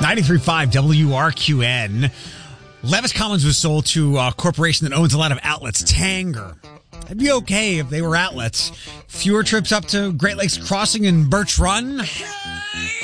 93.5 WRQN. Levis Commons was sold to a corporation that owns a lot of outlets, Tanger. It'd be okay if they were outlets. Fewer trips up to Great Lakes Crossing and Birch Run.